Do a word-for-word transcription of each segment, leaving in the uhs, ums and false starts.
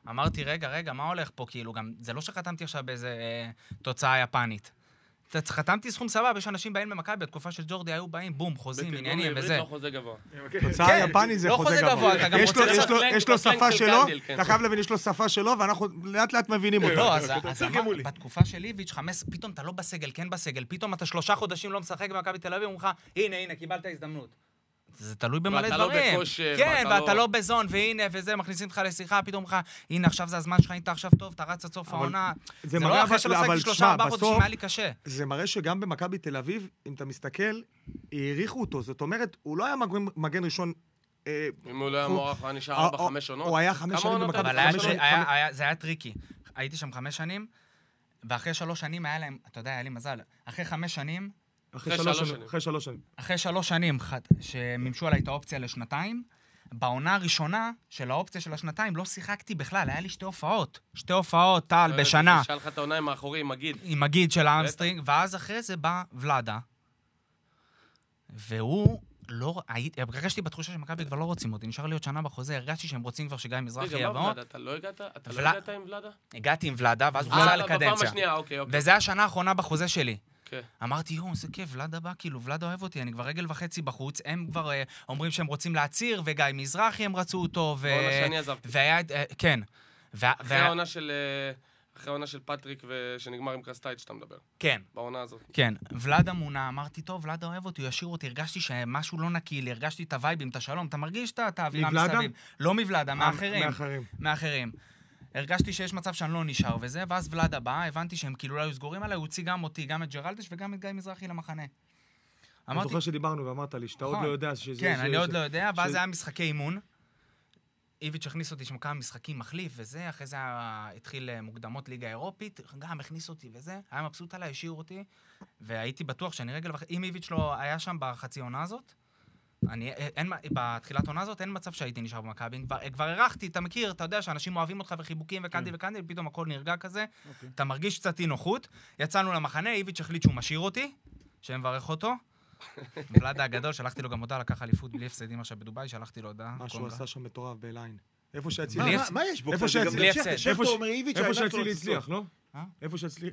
אמרתי, רגע, רגע, מה הולך פה? כאילו, גם, זה לא שחתמתי עכשיו באיזה אה, תוצאה יפנית. חתמתי סכום סבבה, יש אנשים באים במכבי, בתקופה של ג'ורדי היו באים, בום, חוזים, עניינים וזה. לא חוזה גבוה. תוצאה יפנית זה חוזה גבוה. יש לו שפה שלו, אתה חייב להבין, יש לו שפה שלו, ואנחנו לאט לאט מבינים אותו. לא, אז בתקופה של איביץ' חמש, פתאום אתה לא בסגל, כן בסגל, פתאום אתה שלושה חודשים לא משחק במכבי תל אביב, אומרים לך, הנה, הנה, קיבלת הזדמנות. זה תלוי במלא דברים. כן, ואתה לא בזון, והנה, וזה, מכניסים אותך לשיחה, פתאום לך, הנה, עכשיו זה הזמן שלך, אתה עכשיו טוב, אתה רץ עד סוף העונה. זה לא אחרי שלא עסקתי שלושה, ארבעה חודשים, היה לי קשה. זה מראה שגם במכבי תל אביב, אם אתה מסתכל, העריכו אותו. זאת אומרת, הוא לא היה מגן ראשון... אם הוא לא היה מורח, הוא היה נשאר ארבע, חמש עונות. הוא היה חמש שנים במכבי. זה היה טריקי. הייתי שם חמש שנים, ואחרי שלוש שנים היה להם, אתה יודע, היה לי מזל. אחרי חמש שנים, אחרי שלוש שנים. אחרי שלוש שנים. אחרי שלוש שנים, שממשו עליי את האופציה לשנתיים, בעונה הראשונה של האופציה של השנתיים לא שיחקתי בכלל, היה לי שתי הופעות. שתי הופעות, טל, בשנה. שאל לך את העונה עם האחורי, עם מגיד. עם מגיד של האמסטרינג, ואז אחרי זה בא ולדה. והוא לא... הרגשתי בתחושה שמכבי כבר לא רוצים אותי, נשאר לי עוד שנה בחוזה, הרגשתי שהם רוצים כבר שגיא מזרחי יבוא. אתה לא הגעת? אתה לא הגעת עם ולדה? הגעתי עם ולדה, ואז הוא חזר לקדנציה. בפעם השנייה, אוקיי, אוקיי. וזה השנה האחרונה בחוזה שלי. אמרתי, יום, זה כיף, ולדה בא, כאילו, ולדה אוהב אותי, אני כבר רגל וחצי בחוץ, הם כבר אומרים שהם רוצים להציר, וגיא מזרחי הם רצו אותו, ו... בעונה שאני עזבתי. והיה, כן. אחרי העונה של... אחרי העונה של פטריק ושנגמר עם קרסטייט שאתה מדבר. כן. בעונה הזאת. כן. ולדה מונה, אמרתי, טוב, ולדה אוהב אותי, הוא ישאיר אותי, הרגשתי שמשהו לא נקי לי, הרגשתי את הווייבים, את השלום, אתה מרגיש את האווירה מסביב. לא מוולדה, מאחרים. מאחרים. הרגשתי שיש מצב שאני לא נשאר וזה, ואז ולדה בא, הבנתי שהם כאילו לא היו סגורים עליי, הוא הוציא גם אותי, גם את ג'רלדש וגם את גיא מזרחי למחנה. אני זוכר שדיברנו ואמרת לי, שאתה עוד לא יודע שזה... כן, אני עוד לא יודע, ואז היה משחקי אימון. איביץ' הכניס אותי שם כמה משחקים מחליף וזה, אחרי זה התחיל מוקדמות ליגה אירופית, גם הכניס אותי וזה, היה מבסוט עליי, השאיר אותי, והייתי בטוח שאני רגל וחצי, אם איביץ' לא היה שם בחצי עונה הזאת, אני, אין, בתחילת עונה הזאת אין מצב שהייתי נשאר במכבי, כבר, כבר ערכתי, אתה מכיר, אתה יודע שאנשים אוהבים אותך וחיבוקים וקנדיל וקנדיל, פתאום הכל נרגע כזה, okay. אתה מרגיש קצת אי נוחות, יצאנו למחנה, איביץ' החליט שהוא משאיר אותי, שמברך אותו, ולדה הגדול, שלחתי לו גם הודעה, לקח אליפות בלי הפסדים עכשיו בדובאי, שלחתי לו הודעה. מה שהוא עשה שם מטורף באליין. איפה שהציל... מה יש בו? איפה שהציל... איפה שהציל הצליח, לא? איפה שהציל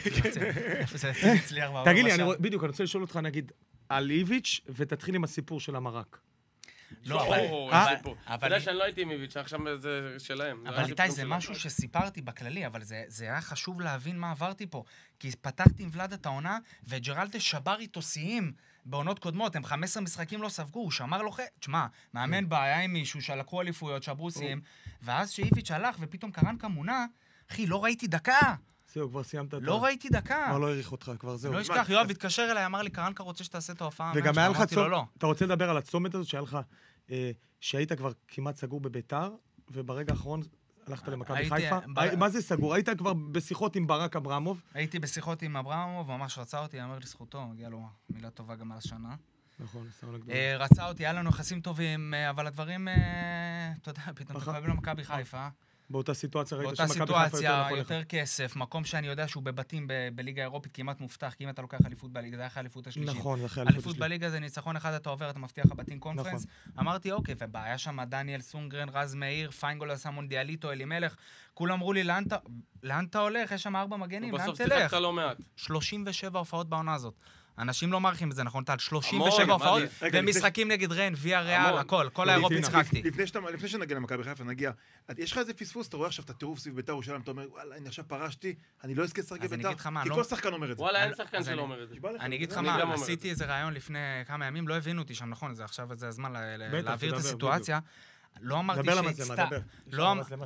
הצליח. תגיד לי, בדיוק, אני רוצה לשאול אותך, נגיד, על איביץ' ותתחיל עם הסיפור של המרק. לא, אבל... אתה יודע שאני לא הייתי עם איביץ', עכשיו זה שלהם. אבל איתי, זה משהו שסיפרתי בכללי, אבל זה היה חשוב להבין מה עברתי פה. כי פתחתי עם ולדה את העונה, וג'רלדש שבר איתו שיאים בעונות קודמות, הם חמישה עשר משחקים לא ספגו, הוא שמר לו חד. תשמע, מאמן בעיה עם מישהו שלקחו אליפויות, שברו שיאים, ואז שאיביץ' הלך ופתאום קרנקה מונה, אחי, לא ראיתי דקה. זהו, כבר סיימת את... לא ראיתי דקה. כבר לא העריך אותך, כבר זהו. לא ישכח, יואב התקשר אליי, אמר לי, קרנקה רוצה שתעשה את ההופעה. וגם היה לך צומת, אתה רוצה לדבר על הצומת הזאת, שהיה לך, שהיית כבר כמעט סגור בביתר, וברגע האחרון הלכת למכבי חיפה. מה זה סגור? היית כבר בשיחות עם ברק אברמוב? הייתי בשיחות עם אברמוב, ממש רצה אותי, אמר לי זכותו, מגיע לו מילה טובה גם על השנה. נכון, סתם לגדול. רצה אותי, היה לנו יחסים טובים, אבל הדברים, אתה יודע, פתאום תקבל למכבי חיפה. באותה סיטואציה ראית שמכבי חיפה יותר נכון. באותה סיטואציה, יותר כסף, מקום שאני יודע שהוא בבתים בליגה האירופית כמעט מובטח, כי אם אתה לוקח אליפות בליגה, זה היה האליפות השלישית. נכון, זה אחרי אליפות השלישית. אליפות בליגה זה ניצחון אחד, אתה עובר, אתה מבטיח הבתים קונפרנס. אמרתי, אוקיי, ובעיה שם דניאל סונגרן, רז מאיר, פיינגול עשה מונדיאליטו, אלימלך, כולם אמרו לי, לאן אתה הולך? יש שם ארבע מגנים, לאן תלך? שלושים ושבע הופעות בעונה הזאת. אנשים לא מעריכים את זה, נכון? טל, שלושים ושבע הופעות, ומשחקים נגד רן, ויה ריאל, הכל, כל האירופית שחקתי. לפני שנגיע למכבי חיפה, נגיע, יש לך איזה פספוס, אתה רואה עכשיו את הטירוף סביב ביתר ירושלים, אתה אומר, וואלה, אני עכשיו פרשתי, אני לא אזכה לשחק בביתר, כי כל שחקן אומר את זה. וואלה, אין שחקן שלא אומר את זה. אני אגיד לך מה, עשיתי איזה רעיון לפני כמה ימים, לא הבינו אותי שם, נכון? זה עכשיו זה הזמן להעביר את הסיטואציה. לא אמרתי שהצטע... לא אמרתי...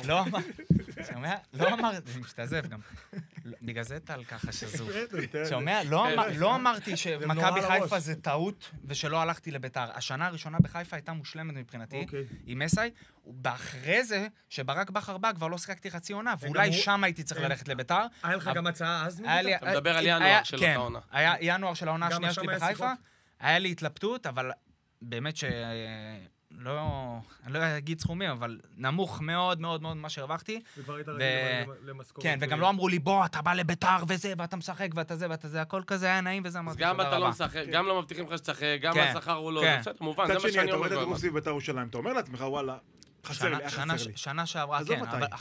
לא אמרתי... זה משתזף גם. בגלל זה טל ככה שזוף. שומע? לא אמרתי שמכבי חיפה זה טעות ושלא הלכתי לביתר. השנה הראשונה בחיפה הייתה מושלמת מבחינתי, עם מסאי, ואחרי זה, שברק בכר בא, כבר לא שחקתי חצי עונה, ואולי שם הייתי צריך ללכת לביתר. היה לך גם הצעה אז? אתה מדבר על ינואר של אותה עונה. היה ינואר של העונה השנייה שלי בחיפה. היה לי התלבטות, אבל באמת ש... לא, אני לא אגיד סכומים, אבל נמוך מאוד מאוד מאוד מה שהרווחתי. וכבר היית רגיל למשכורת. כן, וגם לא אמרו לי, בוא, אתה בא לביתר וזה, ואתה משחק, ואתה זה, ואתה זה, הכל כזה היה נעים, וזה אמרתי, גם אתה לא משחק, גם לא מבטיחים לך שתשחק, גם השכר הוא לא, זה בסדר, מובן, זה מה שאני אומר. אתה רואה את הטירוף סביב ביתר ירושלים, אתה אומר לעצמך, וואלה, חסר לי, חסר לי. שנה שעברה, כן, אבל